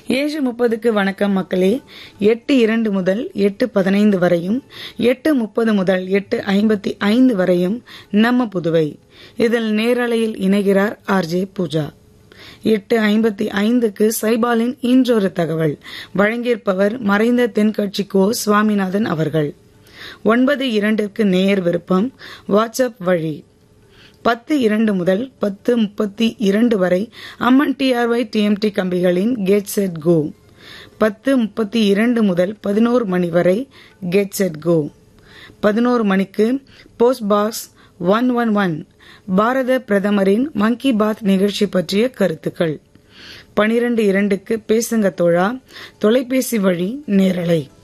7:30க்கு வணக்கம் மக்களே. 8:02 முதல் 8:15 வரையும், 8:30 முதல் 8:55 வரையும் நம்ம புதுவை. இதில் நேரலையில் இணைகிறார் ஆர்ஜே பூஜா. 8:55க்கு சைபாலின் இன்றொரு தகவல் வழங்கியிருப்பவர் மறைந்த தென்கட்சி கோ சுவாமிநாதன் அவர்கள். 9:02க்கு நேயர் விருப்பம் வாட்ஸ்அப் வழி. 10:02 முதல் 10:32 வரை அம்மன் டிஆர்ஒய் டிஎம்டி கம்பிகளின் கெட் செட் கோ. 10:32 முதல் 11 மணி வரை கெட் செட் கோ. 11 மணிக்கு போஸ்ட் பாக்ஸ் 111 பாரத பிரதமரின் மன் கி பாத் நிகழ்ச்சி பற்றிய கருத்துக்கள். 12:02க்கு பேசுங்க தோழா தொலைபேசி வழி நேரலை.